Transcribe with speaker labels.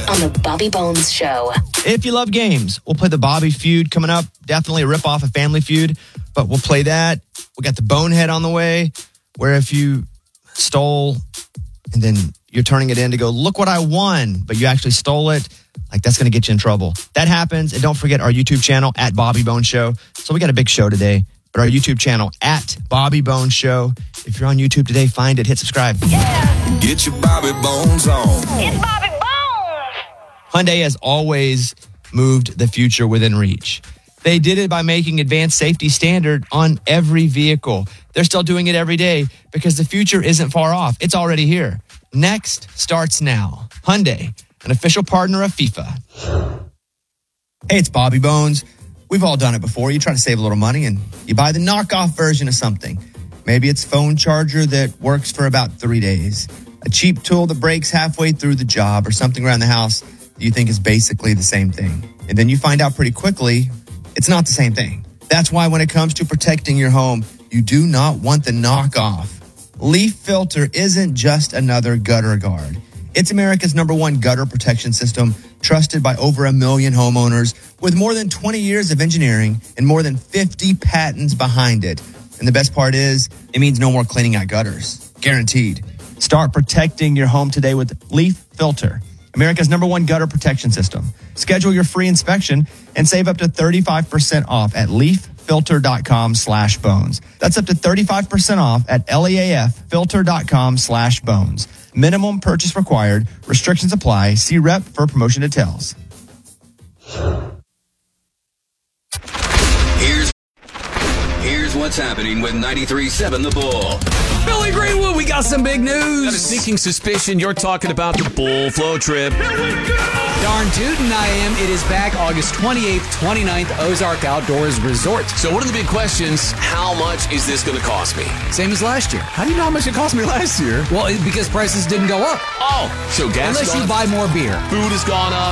Speaker 1: on the Bobby Bones Show.
Speaker 2: If you love games, we'll play the Bobby Feud coming up. Definitely a rip-off of Family Feud, but we'll play that. We got the Bonehead on the way, where if you stole and then you're turning it in to go, look what I won, but you actually stole it, like that's going to get you in trouble. That happens. And don't forget our YouTube channel at Bobby Bones Show. So we got a big show today, but our YouTube channel at Bobby Bones Show. If you're on YouTube today, find it, hit subscribe.
Speaker 3: Yeah. Get your Bobby Bones on.
Speaker 1: It's Bobby Bones.
Speaker 2: Hyundai has always moved the future within reach. They did it by making advanced safety standard on every vehicle. They're still doing it every day because the future isn't far off. It's already here. Next starts now. Hyundai, an official partner of FIFA. Hey, it's Bobby Bones. We've all done it before. You try to save a little money and you buy the knockoff version of something. Maybe it's a phone charger that works for about 3 days, a cheap tool that breaks halfway through the job, or something around the house that you think is basically the same thing. And then you find out pretty quickly it's not the same thing. That's why when it comes to protecting your home, you do not want the knockoff. Leaf Filter isn't just another gutter guard. It's America's #1 gutter protection system, trusted by over 1 million homeowners, with more than 20 years of engineering and more than 50 patents behind it. And the best part is, it means no more cleaning out gutters. Guaranteed. Start protecting your home today with Leaf Filter, America's #1 gutter protection system. Schedule your free inspection and save up to 35% off at leaffilter.com/bones. That's up to 35% off at leaffilter.com/bones. Minimum purchase required. Restrictions apply. See rep for promotion details.
Speaker 4: Here's what's happening with 93.7 The Bull.
Speaker 5: Billy Greenwood, we got some big news.
Speaker 6: Got a sneaking suspicion you're talking about the Bull Flow trip.
Speaker 5: Darn tootin' I am. It is back August 28th, 29th, Ozark Outdoors Resort.
Speaker 6: So one of the big questions, how much is this going to cost me?
Speaker 5: Same as last year.
Speaker 6: How do you know how much it cost me last year?
Speaker 5: Well, because prices didn't go up.
Speaker 6: Oh, so gas
Speaker 5: Unless you buy more beer.
Speaker 6: Food has gone up.